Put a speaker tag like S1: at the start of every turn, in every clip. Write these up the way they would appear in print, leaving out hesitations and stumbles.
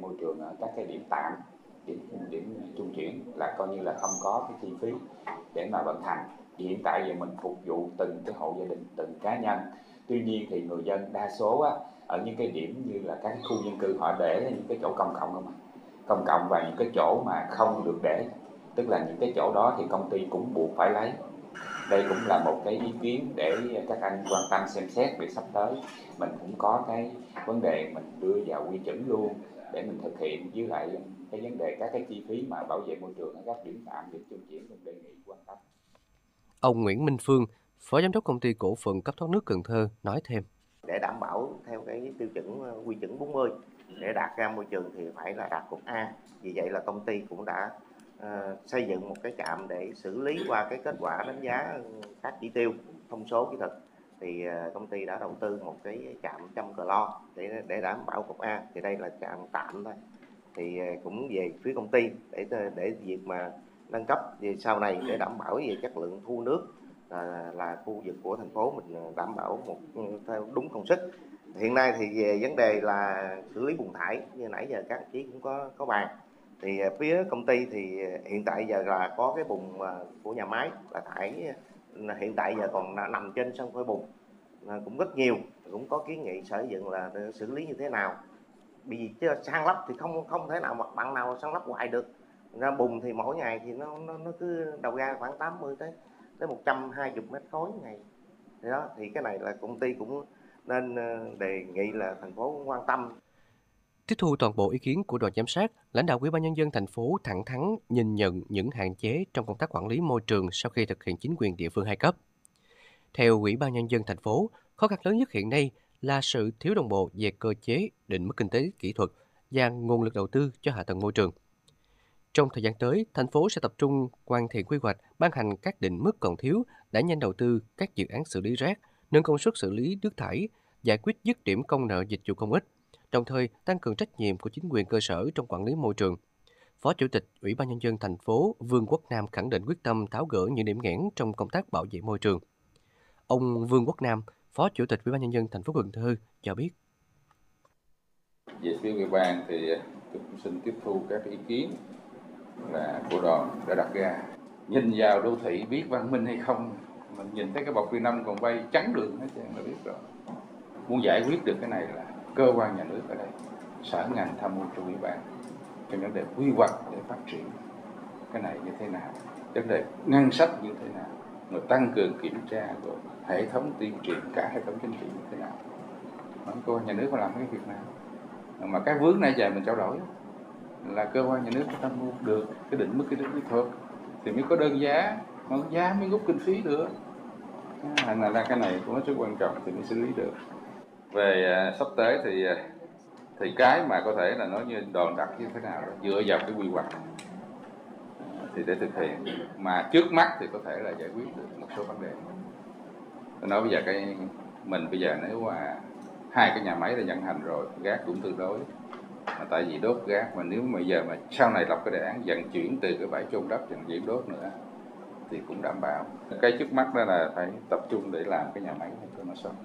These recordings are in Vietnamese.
S1: môi trường ở các cái điểm tạm, điểm trung chuyển là coi như là không có cái chi phí để mà vận hành. Hiện tại giờ mình phục vụ từng cái hộ gia đình, từng cá nhân. Tuy nhiên thì người dân đa số á, ở những cái điểm như là các cái khu dân cư họ để những cái chỗ công cộng không, công cộng và những cái chỗ mà không được để, tức là những cái chỗ đó thì công ty cũng buộc phải lấy. Đây cũng là một cái ý kiến để các anh quan tâm xem xét, để sắp tới mình cũng có cái vấn đề mình đưa vào quy chuẩn luôn để mình thực hiện, với lại cái vấn đề các cái chi phí mà bảo vệ môi trường ở các điểm tạm, điểm trung chuyển mình đề nghị quan tâm.
S2: Ông Nguyễn Minh Phương, Phó Giám đốc Công ty Cổ phần Cấp thoát nước Cần Thơ nói thêm.
S3: Để đảm bảo theo cái tiêu chuẩn quy chuẩn 40 để đạt ra môi trường thì phải là đạt cục A. Vì vậy là công ty cũng đã xây dựng một cái trạm để xử lý qua cái kết quả đánh giá các chỉ tiêu thông số kỹ thuật. Thì công ty đã đầu tư một cái trạm 100 clo để đảm bảo cục A. Thì đây là trạm tạm thôi. Thì cũng về phía công ty để việc mà nâng cấp về sau này để đảm bảo về chất lượng thu nước là khu vực của thành phố mình đảm bảo theo đúng công suất. Hiện nay thì về vấn đề là xử lý bùn thải như nãy giờ các chí cũng có bàn. Thì phía công ty thì hiện tại giờ là có cái bùn của nhà máy là thải hiện tại giờ còn nằm trên sân phơi bùn cũng rất nhiều, cũng có kiến nghị sở dựng là xử lý như thế nào. Vì san lấp thì không thể nào mặt bằng nào san lấp hoài được. Ra bùn thì mỗi ngày thì nó cứ đầu ra khoảng 80 tới 120 mét khối ngày. Thì đó, thì cái này là công ty cũng nên đề nghị là thành phố quan tâm.
S2: Tiếp thu toàn bộ ý kiến của đoàn giám sát, lãnh đạo Ủy ban Nhân dân thành phố thẳng thắn nhìn nhận những hạn chế trong công tác quản lý môi trường sau khi thực hiện chính quyền địa phương hai cấp. Theo Ủy ban Nhân dân thành phố, khó khăn lớn nhất hiện nay là sự thiếu đồng bộ về cơ chế, định mức kinh tế kỹ thuật và nguồn lực đầu tư cho hạ tầng môi trường. Trong thời gian tới, thành phố sẽ tập trung hoàn thiện quy hoạch, ban hành các định mức còn thiếu, đẩy nhanh đầu tư các dự án xử lý rác, nâng công suất xử lý nước thải, giải quyết dứt điểm công nợ dịch vụ công ích, đồng thời tăng cường trách nhiệm của chính quyền cơ sở trong quản lý môi trường. Phó Chủ tịch Ủy ban Nhân dân thành phố Vương Quốc Nam khẳng định quyết tâm tháo gỡ những điểm nghẽn trong công tác bảo vệ môi trường. Ông Vương Quốc Nam, Phó Chủ tịch Ủy ban Nhân dân thành phố Cần Thơ cho biết.
S4: Về phía Ủy ban thì tôi cũng xin tiếp thu các ý kiến là của đoàn đã đặt ra. Nhìn vào đô thị biết văn minh hay không, mình nhìn thấy cái bọc vi-năm còn bay trắng đường hết trơn là biết rồi. Muốn giải quyết được cái này là cơ quan nhà nước ở đây, sở ngành tham mưu cho Ủy ban trong vấn đề quy hoạch để phát triển cái này như thế nào, vấn đề ngân sách như thế nào, rồi tăng cường kiểm tra, rồi hệ thống tuyên truyền, cả hệ thống chính trị như thế nào. Cơ quan nhà nước phải làm cái việc nào mà cái vướng này giờ mình trao đổi là cơ quan nhà nước phải tham mưu được cái định mức cái kỹ thuật thì mới có đơn giá, mà giá mới rút kinh phí được. Là cái này cũng rất quan trọng thì mới xử lý được. Về sắp tới thì cái mà có thể là nói như đoàn đặt như thế nào đó, dựa vào cái quy hoạch thì để thực hiện, mà trước mắt thì có thể là giải quyết được một số vấn đề. Tôi nói bây giờ mình bây giờ nếu mà hai cái nhà máy đã vận hành rồi, gác cũng tương đối, tại vì đốt gác, mà nếu mà giờ mà sau này lập cái đề án vận chuyển từ cái bãi chôn đất vận chuyển đốt nữa thì cũng đảm bảo. Cái trước mắt đó là phải tập trung để làm cái nhà máy cho nó xong.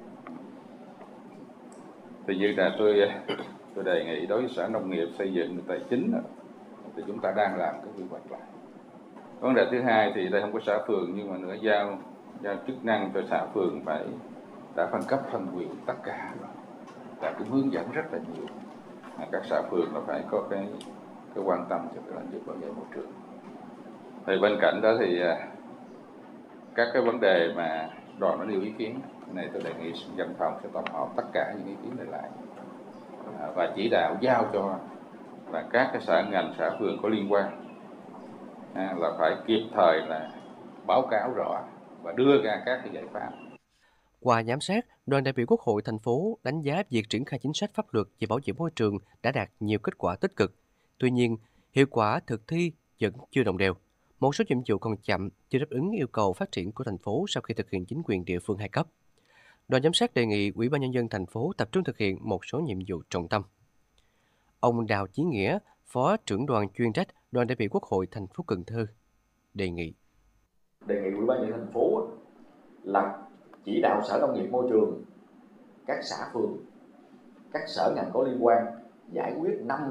S4: Thì như là tôi đề nghị đối với Sở Nông nghiệp, Xây dựng, Tài chính đó, thì chúng ta đang làm cái quy hoạch lại. Vấn đề thứ hai thì đây không có xã phường, nhưng mà nữa giao chức năng cho xã phường phải đã phân cấp phân quyền tất cả rồi, là cũng hướng dẫn rất là nhiều. Các xã phường là phải có cái quan tâm cho cái lĩnh vực bảo vệ môi trường. Thì bên cạnh đó thì các cái vấn đề mà đoàn nó nêu ý kiến này, tôi đề nghị văn phòng sẽ tổng hợp tất cả những ý kiến này lại và chỉ đạo giao cho là các cái sở ngành, xã phường có liên quan là phải kịp thời là báo cáo rõ và đưa ra các cái giải pháp.
S2: Qua giám sát, đoàn đại biểu Quốc hội thành phố đánh giá việc triển khai chính sách pháp luật về bảo vệ môi trường đã đạt nhiều kết quả tích cực. Tuy nhiên, hiệu quả thực thi vẫn chưa đồng đều. Một số nhiệm vụ còn chậm, chưa đáp ứng yêu cầu phát triển của thành phố sau khi thực hiện chính quyền địa phương hai cấp. Đoàn giám sát đề nghị Ủy ban Nhân dân thành phố tập trung thực hiện một số nhiệm vụ trọng tâm. Ông Đào Chí Nghĩa, Phó trưởng đoàn chuyên trách đoàn đại biểu Quốc hội thành phố Cần Thơ đề nghị
S5: Ủy ban nhân dân thành phố là chỉ đạo Sở Nông nghiệp Môi trường, các xã phường, các sở ngành có liên quan giải quyết 5